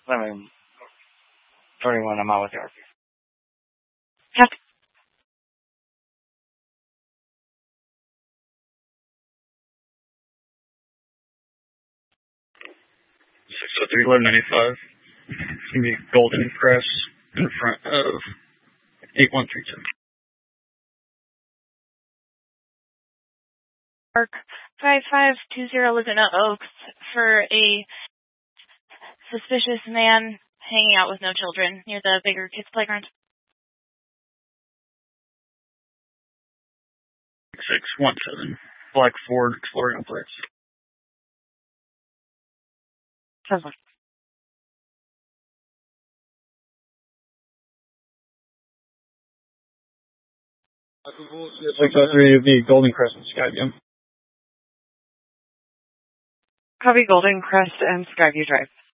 I mean, 31, I'm out with the RP. Check. So 31195. It's going to be Golden Crest in front of 8132. Park 5520 Laguna Oaks for a suspicious man hanging out with no children near the bigger kids playground. 617. Black Ford Explorer on plates. Perfect. Yes, 603 would be Golden Crest and Skyview. Copy Golden Crest and Skyview Drive.